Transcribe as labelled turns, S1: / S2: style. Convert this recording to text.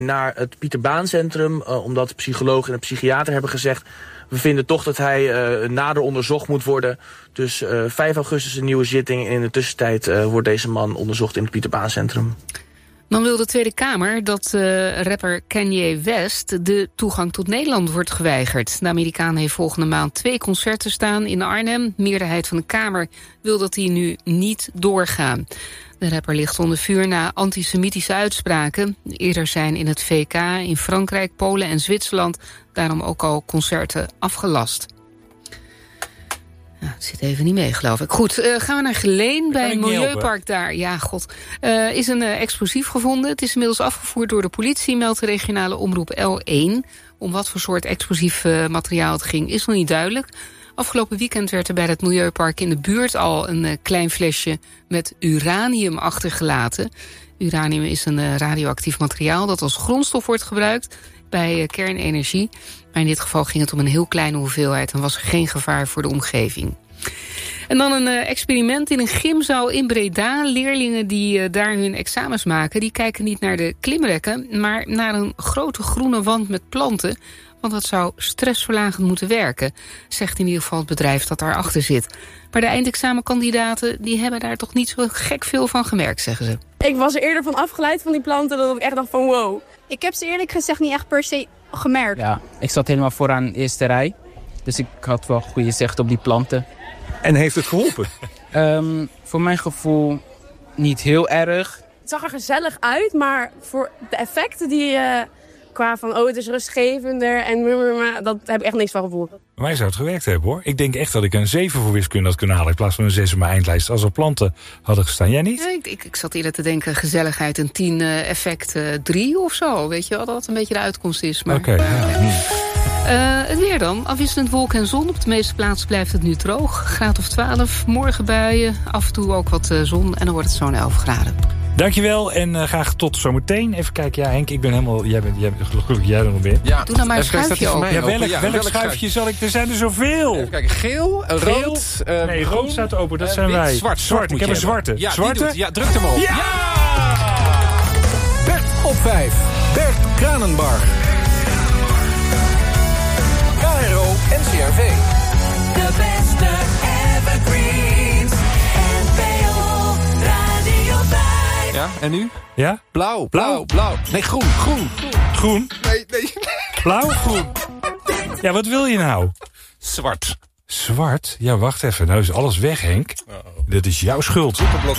S1: naar het Pieter Baan Centrum, omdat de psycholoog en de psychiater hebben gezegd, we vinden toch dat hij nader onderzocht moet worden. Dus 5 augustus een nieuwe zitting. En in de tussentijd wordt deze man onderzocht in het Pieter Baan Centrum.
S2: Dan wil de Tweede Kamer dat rapper Kanye West de toegang tot Nederland wordt geweigerd. De Amerikaan heeft volgende maand 2 concerten staan in Arnhem. De meerderheid van de Kamer wil dat die nu niet doorgaan. De rapper ligt onder vuur na antisemitische uitspraken. Eerder zijn in het VK, in Frankrijk, Polen en Zwitserland daarom ook al concerten afgelast. Ja, het zit even niet mee, geloof ik. Goed, gaan we naar Geleen bij het Milieupark daar. Ja, god. Is een explosief gevonden. Het is inmiddels afgevoerd door de politie, meldt de regionale omroep L1. Om wat voor soort explosief materiaal het ging, is nog niet duidelijk. Afgelopen weekend werd er bij het Milieupark in de buurt al een klein flesje met uranium achtergelaten. Uranium is een radioactief materiaal dat als grondstof wordt gebruikt bij kernenergie. Maar in dit geval ging het om een heel kleine hoeveelheid en was er geen gevaar voor de omgeving. En dan een experiment in een gymzaal in Breda. Leerlingen die daar hun examens maken, die kijken niet naar de klimrekken, maar naar een grote groene wand met planten. Want dat zou stressverlagend moeten werken, zegt in ieder geval het bedrijf dat daarachter zit. Maar de eindexamenkandidaten die hebben daar toch niet zo gek veel van gemerkt, zeggen ze.
S3: Ik was er eerder van afgeleid van die planten dat ik echt dacht van wow.
S4: Ik heb ze eerlijk gezegd niet echt per se gemerkt.
S5: Ja, ik zat helemaal vooraan de eerste rij. Dus ik had wel goede zicht op die planten.
S6: En heeft het geholpen?
S5: Voor mijn gevoel niet heel erg.
S3: Het zag er gezellig uit, maar voor de effecten die qua van het is rustgevender en dat heb ik echt niks van gevoeld.
S6: Bij mij zou het gewerkt hebben, hoor. Ik denk echt dat ik een 7 voor wiskunde had kunnen halen in plaats van een 6 op mijn eindlijst als er planten hadden gestaan. Jij niet?
S2: Ja, ik zat eerder te denken gezelligheid en 10 effect 3 of zo. Weet je wel, dat het een beetje de uitkomst is.
S6: Oké,
S2: het weer dan. Afwisselend wolken en zon. Op de meeste plaatsen blijft het nu droog. Graad of 12. Morgen buien. Af en toe ook wat zon. En dan wordt het zo'n 11 graden.
S6: Dankjewel en graag tot zometeen. Even kijken, ja Henk, ik ben helemaal... Gelukkig jij er nog bent.
S7: Ja,
S2: doe nou maar een schuifje ook.
S6: Ja, welk schuifje zal ik... Er zijn er zoveel.
S7: Even kijken, geel, rood...
S6: nee, rood staat open, dat zijn wij.
S7: Zwart.
S6: Ik heb een zwarte.
S7: Ja,
S6: zwarte?
S7: Ja, druk hem op.
S6: Ja!
S8: Bert op 5. Bert Kranenbarg. KRO NCRV.
S9: De beste evergreens. NPO Radio 5.
S7: Ja, en nu?
S6: Ja?
S7: Blauw. Nee, groen.
S6: Groen?
S7: Nee.
S6: Blauw? Groen. Ja, wat wil je nou?
S7: Zwart.
S6: Zwart? Ja, wacht even. Nou is alles weg, Henk. Dit is jouw schuld.